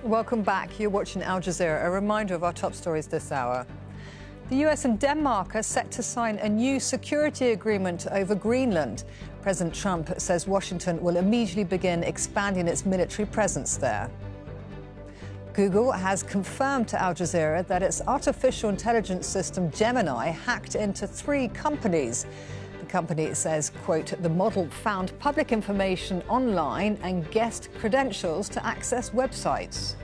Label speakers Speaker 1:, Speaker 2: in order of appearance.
Speaker 1: Welcome back. You're watching Al Jazeera. A reminder of our top stories this hour. The US and Denmark are set to sign a new security agreement over Greenland. President Trump says Washington will immediately begin expanding its military presence there. Google has confirmed to Al Jazeera that its artificial intelligence system Gemini hacked into 3 companies. The company says, quote, the model found public information online and guessed credentials to access websites.